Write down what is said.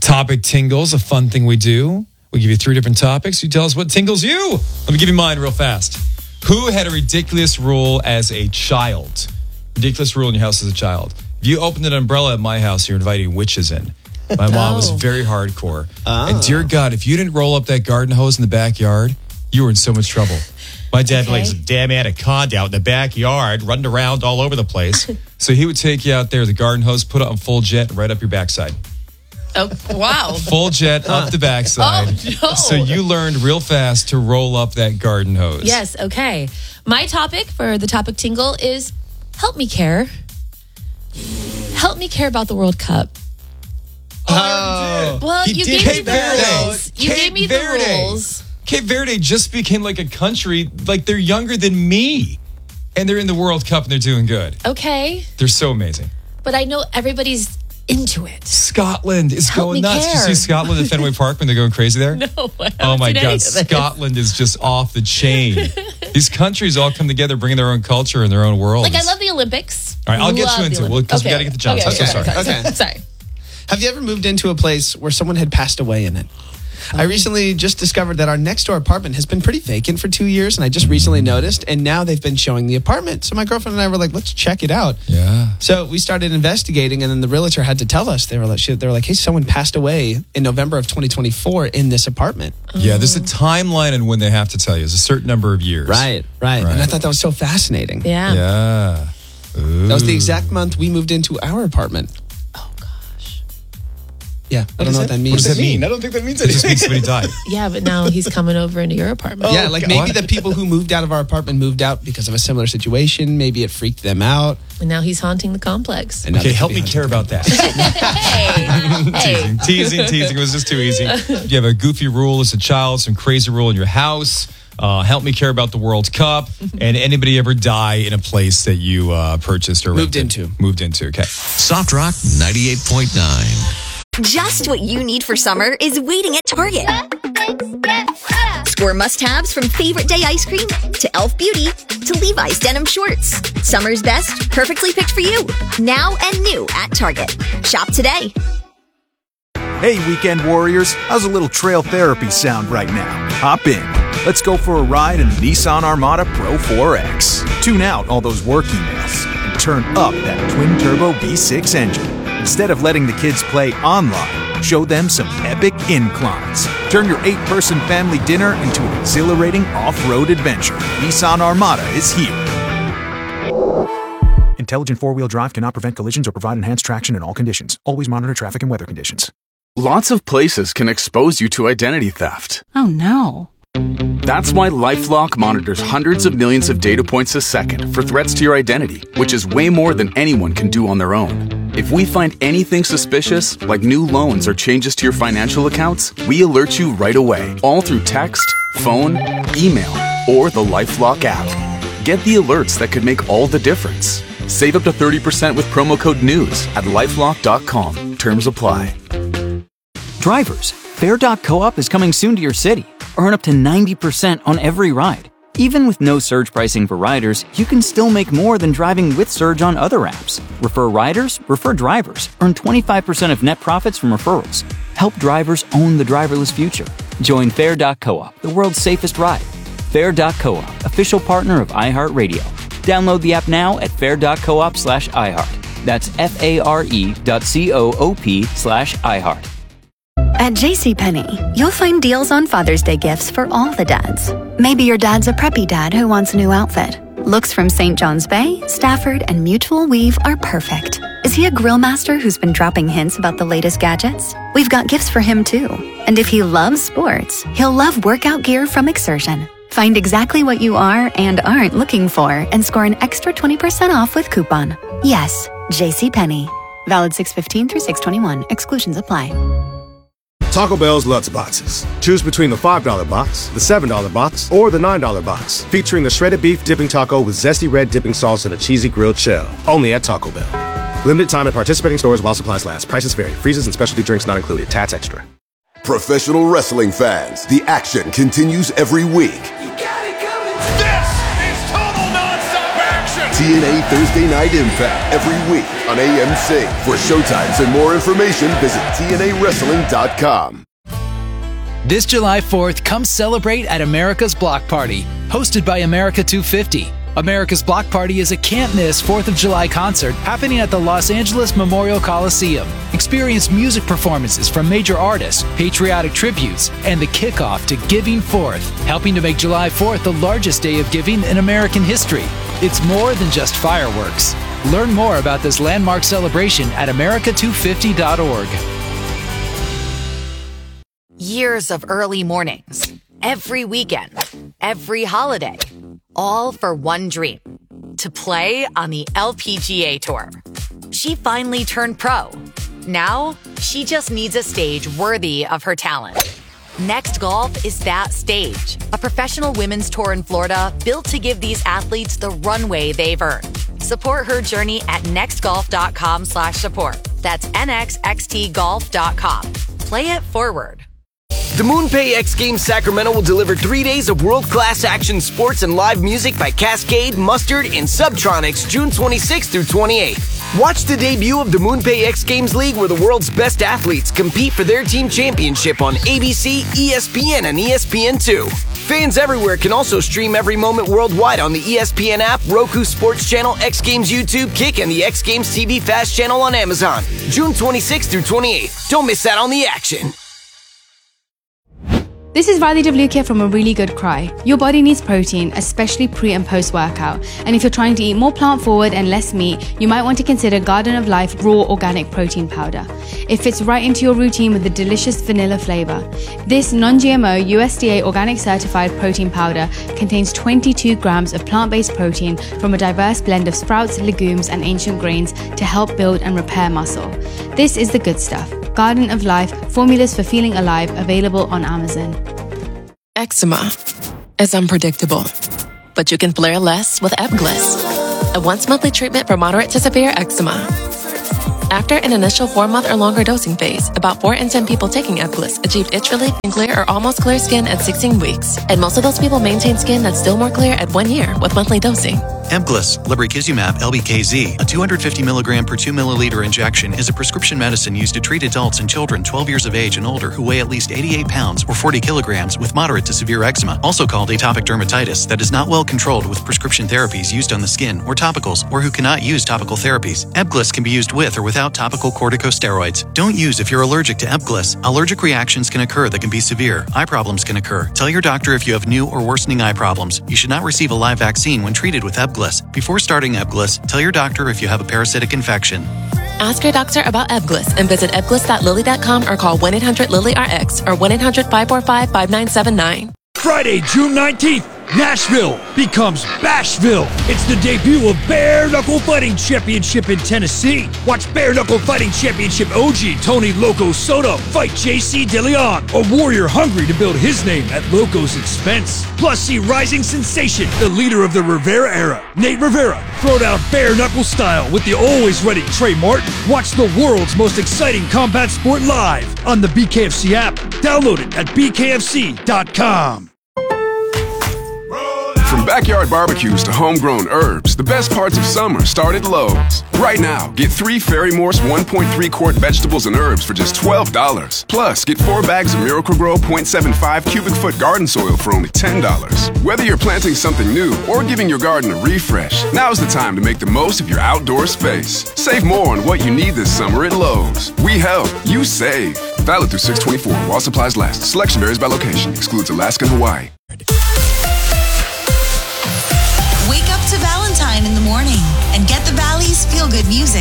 Topic tingles, a fun thing we do. We give you 3 different topics. You tell us what tingles you. Let me give you mine real fast. Who had a ridiculous rule as a child? Ridiculous rule in your house as a child. If you opened an umbrella at my house, you're inviting witches in. My mom was very hardcore. And dear God, if you didn't roll up that garden hose in the backyard, you were in so much trouble. My dad was like, damn anaconda out in the backyard, running around all over the place. So he would take you out there, the garden hose, put it on full jet, right up your backside. Oh, wow. Full jet up the backside. Oh, no. So you learned real fast to roll up that garden hose. Yes, okay. My topic for the topic tingle is help me care. Help me care about the World Cup. Oh, well, you gave me the rules. You gave me the rules. Cape Verde just became like a country, like they're younger than me. And they're in the World Cup and they're doing good. Okay. They're so amazing. But I know everybody's into it. Scotland is going nuts. Care. Did you see Scotland at Fenway Park when they're going crazy there? No. Oh my God, Scotland is just off the chain. These countries all come together, bringing their own culture and their own world. Like I love the Olympics. All right, I'll get you into it because we got to get the jobs. Okay, Sorry. Have you ever moved into a place where someone had passed away in it? I recently just discovered that our next door apartment has been pretty vacant for 2 years, and I just recently noticed, and now they've been showing the apartment. So my girlfriend and I were like, let's check it out. Yeah. So we started investigating, and then the realtor had to tell us. They were like, hey, someone passed away in November of 2024 in this apartment. Yeah, there's a timeline and when they have to tell you. It's a certain number of years. Right. And I thought that was so fascinating. Yeah. Yeah. Ooh. That was the exact month we moved into our apartment. Yeah, I don't know what that means. What does that mean? I don't think that means It just means somebody died. Yeah, but now he's coming over into your apartment. Yeah, like maybe the people who moved out of our apartment moved out because of a similar situation. Maybe it freaked them out. And now he's haunting the complex. Okay, help me care about that. Hey. Teasing. It was just too easy. You have a goofy rule as a child, some crazy rule in your house. Help me care about the World Cup. And anybody ever die in a place that you purchased or moved into, okay. Soft Rock 98.9. Just what you need for summer is waiting at Target. Score must-haves from Favorite Day ice cream to Elf Beauty to Levi's denim shorts. Summer's best, perfectly picked for you. Now and new at Target. Shop today. Hey, weekend warriors. How's a little trail therapy sound right now? Hop in. Let's go for a ride in the Nissan Armada Pro 4X. Tune out all those work emails and turn up that twin-turbo V6 engine. Instead of letting the kids play online, show them some epic inclines. Turn your 8-person family dinner into an exhilarating off-road adventure. Nissan Armada is here. Intelligent four-wheel drive cannot prevent collisions or provide enhanced traction in all conditions. Always monitor traffic and weather conditions. Lots of places can expose you to identity theft. Oh no. That's why LifeLock monitors hundreds of millions of data points a second for threats to your identity, which is way more than anyone can do on their own. If we find anything suspicious, like new loans or changes to your financial accounts, we alert you right away, all through text, phone, email, or the LifeLock app. Get the alerts that could make all the difference. Save up to 30% with promo code NEWS at lifelock.com. Terms apply. Drivers, Fare.coop is coming soon to your city. Earn up to 90% on every ride. Even with no surge pricing for riders, you can still make more than driving with Surge on other apps. Refer riders, refer drivers. Earn 25% of net profits from referrals. Help drivers own the driverless future. Join Fare.coop, the world's safest ride. Fare.coop, official partner of iHeartRadio. Download the app now at fare.coop/iHeart. That's FARE.coop/iHeart. At JCPenney, you'll find deals on Father's Day gifts for all the dads. Maybe your dad's a preppy dad who wants a new outfit. Looks from St. John's Bay, Stafford, and Mutual Weave are perfect. Is he a grill master who's been dropping hints about the latest gadgets? We've got gifts for him too. And if he loves sports, he'll love workout gear from Exertion. Find exactly what you are and aren't looking for and score an extra 20% off with coupon. Yes, JCPenney. Valid 6/15 through 6/21. Exclusions apply. Taco Bell's Lutz Boxes. Choose between the $5 box, the $7 box, or the $9 box, featuring the shredded beef dipping taco with zesty red dipping sauce and a cheesy grilled shell. Only at Taco Bell. Limited time at participating stores while supplies last. Prices vary. Freezes and specialty drinks not included. Tats extra. Professional wrestling fans, the action continues every week. This is total non-stop action. TNA Thursday Night Impact every week on AMC. For showtimes and more information, visit TNAWrestling.com. This July 4th, come celebrate at America's Block Party, hosted by America 250. America's Block Party is a can't-miss 4th of July concert happening at the Los Angeles Memorial Coliseum. Experience music performances from major artists, patriotic tributes, and the kickoff to Giving Forth, helping to make July 4th the largest day of giving in American history. It's more than just fireworks. Learn more about this landmark celebration at america250.org. Years of early mornings, every weekend, every holiday, all for one dream, to play on the LPGA Tour. She finally turned pro. Now, she just needs a stage worthy of her talent. Next Golf is that stage, a professional women's tour in Florida built to give these athletes the runway they've earned. Support her journey at nextgolf.com/support. That's nxxtgolf.com. Play it forward. The MoonPay X Games Sacramento will deliver 3 days of world-class action sports and live music by Cascade, Mustard, and Subtronics June 26th through 28th. Watch the debut of the MoonPay X Games League, where the world's best athletes compete for their team championship on ABC, ESPN, and ESPN2. Fans everywhere can also stream every moment worldwide on the ESPN app, Roku Sports Channel, X Games YouTube, Kick, and the X Games TV Fast channel on Amazon. June 26th through 28th. Don't miss out on the action. This is Riley WK from A Really Good Cry. Your body needs protein, especially pre and post workout. And if you're trying to eat more plant forward and less meat, you might want to consider Garden of Life Raw Organic Protein Powder. It fits right into your routine with a delicious vanilla flavor. This non-GMO USDA organic certified protein powder contains 22 grams of plant-based protein from a diverse blend of sprouts, legumes, and ancient grains to help build and repair muscle. This is the good stuff. Garden of Life, formulas for feeling alive, available on Amazon. Eczema is unpredictable, but you can flare less with Ebglyss, a once-monthly treatment for moderate to severe eczema. After an initial 4-month or longer dosing phase, about 4 in 10 people taking Ebglyss achieved itch relief and clear or almost clear skin at 16 weeks, and most of those people maintain skin that's still more clear at 1 year with monthly dosing. Ebglyss, lebrikizumab LBKZ, a 250 milligram per 2 milliliter injection, is a prescription medicine used to treat adults and children 12 years of age and older who weigh at least 88 pounds or 40 kilograms with moderate to severe eczema, also called atopic dermatitis, that is not well controlled with prescription therapies used on the skin or topicals, or who cannot use topical therapies. Ebglyss can be used with or without topical corticosteroids. Don't use if you're allergic to Ebglyss. Allergic reactions can occur that can be severe. Eye problems can occur. Tell your doctor if you have new or worsening eye problems. You should not receive a live vaccine when treated with Ebglyss. Before starting Ebglyss, tell your doctor if you have a parasitic infection. Ask your doctor about Ebglyss and visit ebglyss.lilly.com or call 1-800-LILY-RX or 1-800-545-5979. Friday, June 19th, Nashville becomes Bashville. It's the debut of Bare Knuckle Fighting Championship in Tennessee. Watch Bare Knuckle Fighting Championship OG Tony Loco Soto fight JC DeLeon, a warrior hungry to build his name at Loco's expense. Plus, see rising sensation, the leader of the Rivera era, Nate Rivera, throw down bare knuckle style with the always ready Trey Martin. Watch the world's most exciting combat sport live on the BKFC app. Download it at bkfc.com. From backyard barbecues to homegrown herbs, the best parts of summer start at Lowe's. Right now, get 3 Fairy Morse 1.3 quart vegetables and herbs for just $12. Plus, get 4 bags of Miracle-Gro 0.75 cubic foot garden soil for only $10. Whether you're planting something new or giving your garden a refresh, now's the time to make the most of your outdoor space. Save more on what you need this summer at Lowe's. We help, you save. Valid through 6/24 while supplies last. Selection varies by location. Excludes Alaska and Hawaii. Wake up to Valentine in the morning and get the Valley's feel-good music.